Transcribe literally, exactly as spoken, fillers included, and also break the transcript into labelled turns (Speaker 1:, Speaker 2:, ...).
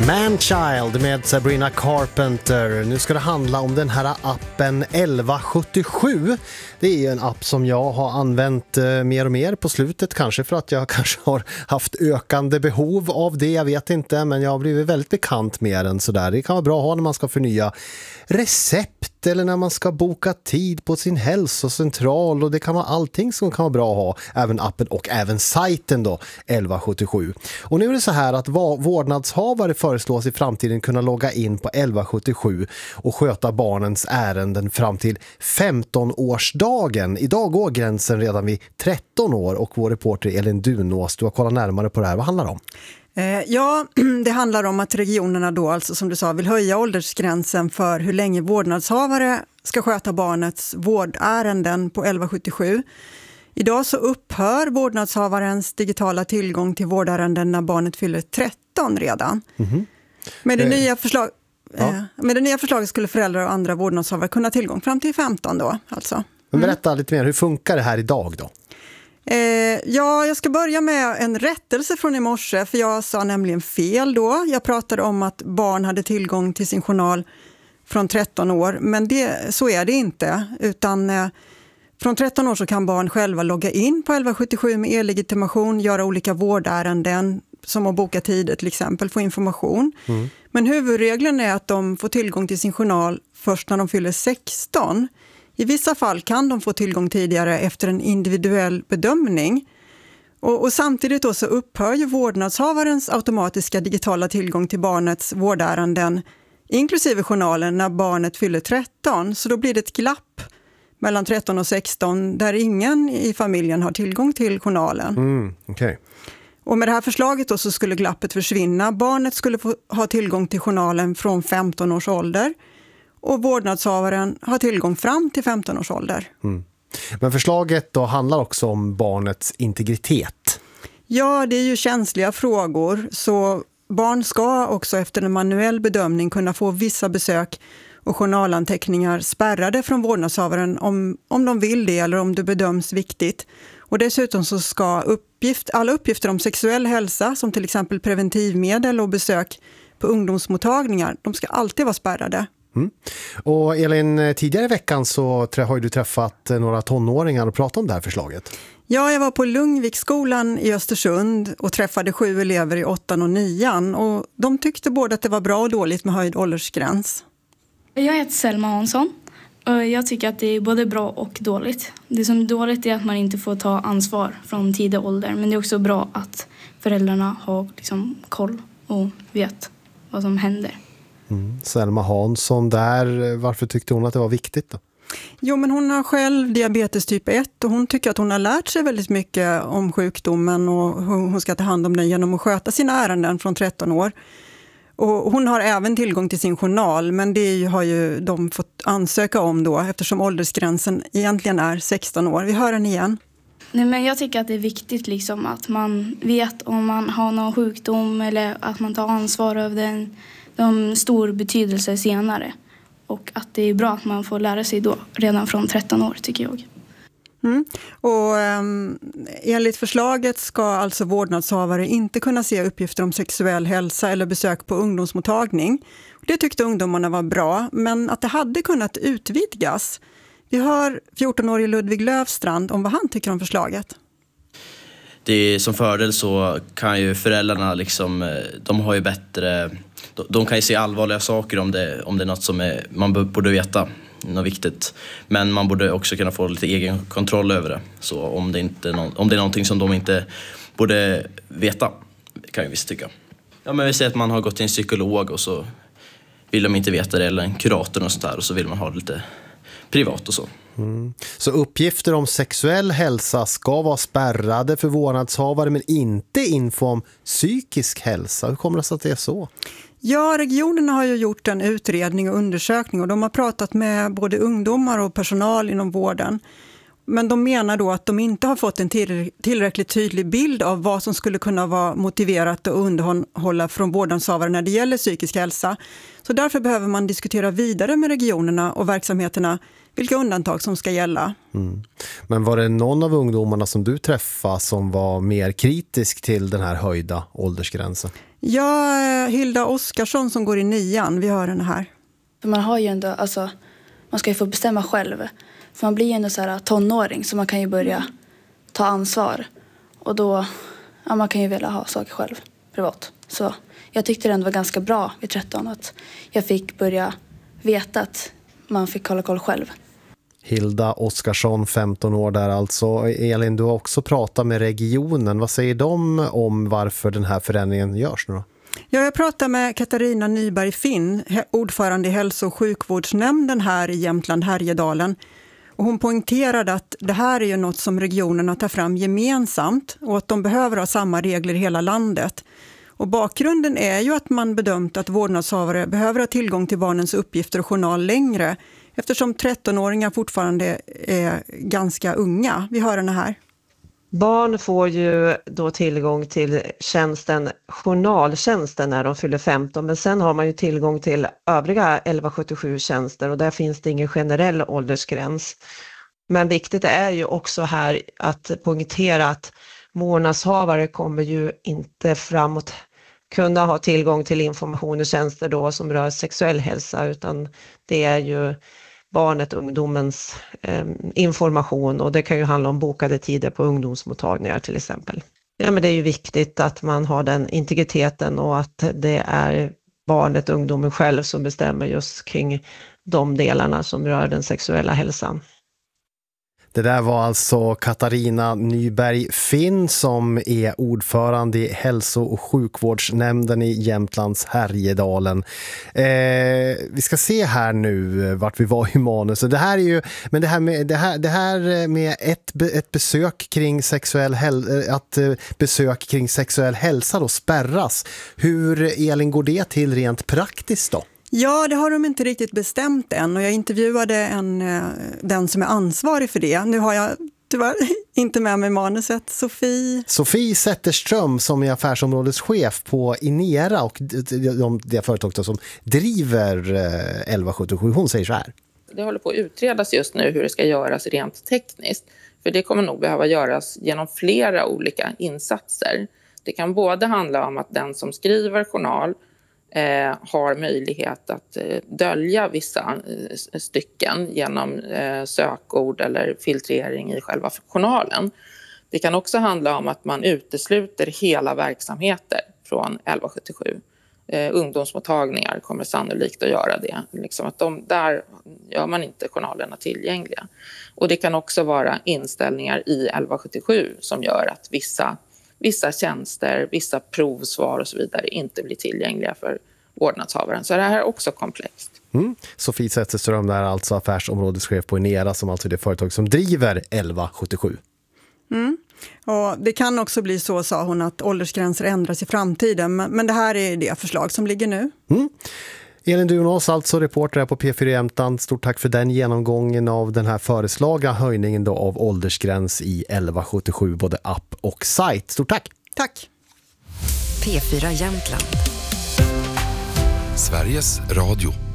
Speaker 1: Manchild med Sabrina Carpenter. Nu ska det handla om den här appen elva sjuttiosju. Det är ju en app som jag har använt mer och mer på slutet. Kanske för att jag kanske har haft ökande behov av det, jag vet inte. Men jag har blivit väldigt bekant med den sådär. Det kan vara bra att ha när man ska förnya recept eller när man ska boka tid på sin hälsocentral, och det kan vara allting som kan vara bra att ha, även appen och även sajten då, elva sjuttiosju. Och nu är det så här att vårdnadshavare föreslås i framtiden kunna logga in på elva sjuttiosju och sköta barnens ärenden fram till femton-årsdagen. Idag går gränsen redan vid tretton år, och vår reporter Elin Dunås, du har kollat närmare på det här. Vad handlar det om?
Speaker 2: Ja, det handlar om att regionerna då, alltså som du sa, vill höja åldersgränsen för hur länge vårdnadshavare ska sköta barnets vårdärenden på elva sjuttiosju. Idag så upphör vårdnadshavarens digitala tillgång till vårdärenden när barnet fyller tretton redan. Mm-hmm. Med det, eh, nya förslag, ja. eh, med det nya förslaget skulle föräldrar och andra vårdnadshavare kunna ha tillgång fram till femton då. Alltså. Mm.
Speaker 1: Men berätta lite mer, hur funkar det här idag då?
Speaker 2: Eh, ja, jag ska börja med en rättelse från i morse, för jag sa nämligen fel då. Jag pratade om att barn hade tillgång till sin journal från tretton år, men det, så är det inte. Utan eh, från tretton år så kan barn själva logga in på elva sjuttiosju med e-legitimation, göra olika vårdärenden som att boka tider till exempel, få information. Mm. Men huvudregeln är att de får tillgång till sin journal först när de fyller sexton. I vissa fall kan de få tillgång tidigare efter en individuell bedömning. Och, och samtidigt då så upphör ju vårdnadshavarens automatiska digitala tillgång till barnets vårdärenden, inklusive journalen, när barnet fyller tretton. Så då blir det ett glapp mellan tretton och sexton där ingen i familjen har tillgång till journalen.
Speaker 1: Mm, okay.
Speaker 2: Och med det här förslaget då så skulle glappet försvinna. Barnet skulle få ha tillgång till journalen från femton års ålder. Och vårdnadshavaren har tillgång fram till femton års ålder. Mm.
Speaker 1: Men förslaget då handlar också om barnets integritet.
Speaker 2: Ja, det är ju känsliga frågor. Så barn ska också efter en manuell bedömning kunna få vissa besök och journalanteckningar spärrade från vårdnadshavaren om, om de vill det eller om det bedöms viktigt. Och dessutom så ska uppgift, alla uppgifter om sexuell hälsa, som till exempel preventivmedel och besök på ungdomsmottagningar, de ska alltid vara spärrade.
Speaker 1: Mm. Och Elin, tidigare i veckan så har du träffat några tonåringar och pratat om det här förslaget.
Speaker 2: Ja, jag var på Lungviksskolan i Östersund och träffade sju elever i åttan och nian. Och de tyckte både att det var bra och dåligt med höjd åldersgräns.
Speaker 3: Jag heter Selma Hansson och jag tycker att det är både bra och dåligt. Det som är dåligt är att man inte får ta ansvar från tidig ålder. Men det är också bra att föräldrarna har liksom koll och vet vad som händer.
Speaker 1: Mm. Selma Hansson där, varför tyckte hon att det var viktigt då?
Speaker 2: Jo, men hon har själv diabetes typ ett och hon tycker att hon har lärt sig väldigt mycket om sjukdomen och hur hon ska ta hand om den genom att sköta sina ärenden från tretton år. Och hon har även tillgång till sin journal, men det har ju de fått ansöka om då eftersom åldersgränsen egentligen är sexton år. Vi hör den igen.
Speaker 3: Nej, men jag tycker att det är viktigt liksom att man vet om man har någon sjukdom eller att man tar ansvar över den. De stor betydelse senare. Och att det är bra att man får lära sig då, redan från tretton år tycker jag.
Speaker 2: Mm. Och um, enligt förslaget ska alltså vårdnadshavare inte kunna se uppgifter om sexuell hälsa eller besök på ungdomsmottagning. Det tyckte ungdomarna var bra, men att det hade kunnat utvidgas. Vi hör fjorton-årige Ludvig Löfstrand om vad han tycker om förslaget.
Speaker 4: Det är, som fördel så kan ju föräldrarna liksom, de har ju bättre, de kan ju se allvarliga saker om det, om det är något som är, man borde veta, något viktigt. Men man borde också kunna få lite egen kontroll över det. Så om det, inte är någon, om det är någonting som de inte borde veta, kan jag visst tycka. Ja, men vi säger att man har gått till en psykolog och så vill de inte veta det, eller en kurator och sånt där, och så vill man ha det lite privat och så.
Speaker 1: Mm. Så uppgifter om sexuell hälsa ska vara spärrade för vårdnadshavare, men inte info om psykisk hälsa. Hur kommer det sig att det är så?
Speaker 2: Ja, regionerna har ju gjort en utredning och undersökning och de har pratat med både ungdomar och personal inom vården. Men de menar då att de inte har fått en tillräckligt tydlig bild av vad som skulle kunna vara motiverat att underhålla från vårdnadshavare när det gäller psykisk hälsa. Så därför behöver man diskutera vidare med regionerna och verksamheterna vilka undantag som ska gälla.
Speaker 1: Mm. Men var det någon av ungdomarna som du träffade som var mer kritisk till den här höjda åldersgränsen?
Speaker 2: Ja, Hilda Oskarsson som går i nian, vi hör henne här.
Speaker 3: För man har ju ändå, alltså, man ska ju få bestämma själv. För man blir ju ändå så här tonåring, så man kan ju börja ta ansvar. Och då, ja, man kan ju vilja ha saker själv, privat. Så jag tyckte det ändå var ganska bra vid tretton att jag fick börja veta att man fick hålla koll själv.
Speaker 1: Hilda Oskarsson, femton år där alltså. Elin, du har också pratat med regionen. Vad säger de om varför den här förändringen görs nu då?
Speaker 2: Ja, jag pratar med Katarina Nyberg Finn, ordförande i hälso- och sjukvårdsnämnden här i Jämtland Härjedalen. Och hon poängterade att det här är ju något som regionerna tar fram gemensamt och att de behöver ha samma regler i hela landet. Och bakgrunden är ju att man bedömt att vårdnadshavare behöver ha tillgång till barnens uppgifter och journal längre eftersom trettonåringar fortfarande är ganska unga. Vi hör henne här.
Speaker 5: Barn får ju då tillgång till tjänsten, journaltjänsten när de fyller femton, men sen har man ju tillgång till övriga elva sjuttiosju tjänster och där finns det ingen generell åldersgräns. Men viktigt är ju också här att poängtera att vårdnadshavare kommer ju inte framåt kunna ha tillgång till information och tjänster då som rör sexuell hälsa, utan det är ju barnet, ungdomens eh, information, och det kan ju handla om bokade tider på ungdomsmottagningar till exempel. Ja, men det är ju viktigt att man har den integriteten och att det är barnet, ungdomen själv som bestämmer just kring de delarna som rör den sexuella hälsan.
Speaker 1: Det där var alltså Katarina Nyberg Finn som är ordförande i hälso- och sjukvårdsnämnden i Jämtlands Härjedalen. Eh, vi ska se här nu vart vi var i manus. Det här är ju, men det här med, det här, det här med ett, ett besök kring sexuell häl, att besök kring sexuell hälsa då spärras. Hur, Elin, går det till rent praktiskt då?
Speaker 2: Ja, det har de inte riktigt bestämt än och jag intervjuade en, den som är ansvarig för det. Nu har jag tyvärr inte med mig manuset. Sofie.
Speaker 1: Sofie Zetterström som är affärsområdeschef på Inera och de, det företag som driver elva sjuttiosju. Hon säger så här.
Speaker 6: Det håller på att utredas just nu hur det ska göras rent tekniskt. För det kommer nog behöva göras genom flera olika insatser. Det kan både handla om att den som skriver journal Eh, har möjlighet att eh, dölja vissa eh, stycken genom eh, sökord eller filtrering i själva journalen. Det kan också handla om att man utesluter hela verksamheter från elva sjuttiosju. Eh, ungdomsmottagningar kommer sannolikt att göra det. Liksom att de, där gör man inte journalerna tillgängliga. Och det kan också vara inställningar i elva sjuttiosju som gör att vissa Vissa tjänster, vissa provsvar och så vidare inte blir tillgängliga för vårdnadshavaren. Så det här är också komplext.
Speaker 1: Mm. Sofie Zetterström är alltså affärsområdeschef på Inera som alltså är det företag som driver elva sjuttiosju.
Speaker 2: Mm. Och det kan också bli så, sa hon, att åldersgränser ändras i framtiden. Men det här är det förslag som ligger nu.
Speaker 1: Mm. Elin Dunås, alltså reporter på P fyra Jämtland. Stort tack för den genomgången av den här föreslagna höjningen då av åldersgräns i elva sjuttiosju, både app och sajt. Stort tack!
Speaker 2: Tack!
Speaker 7: P fyra Jämtland.
Speaker 8: Sveriges Radio.